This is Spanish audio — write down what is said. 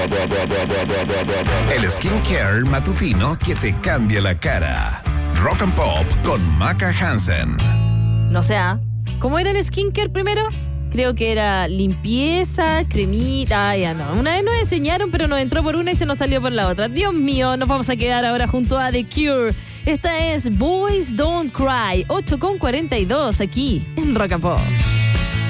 El skincare matutino que te cambia la cara. Rock and Pop con Maca Hansen. No sé, ¿cómo era el skincare primero? Creo que era limpieza, cremita, ya no. Una vez nos enseñaron, pero nos entró por una y se nos salió por la otra. Dios mío, nos vamos a quedar ahora junto a The Cure. Esta es Boys Don't Cry, 8:42 aquí en Rock and Pop.